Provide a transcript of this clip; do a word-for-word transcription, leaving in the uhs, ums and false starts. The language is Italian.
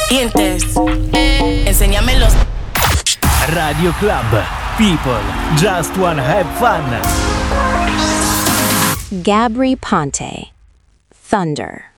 dientes. Enséñame los. Radio Club. People just wanna have fun. Gabry Ponte. Thunder.